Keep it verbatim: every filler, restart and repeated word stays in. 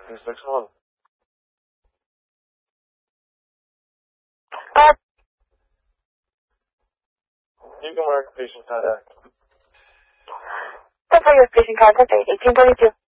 two six one. Uh, You can mark patient contact. that's for your patient contact, eighteen thirty-two.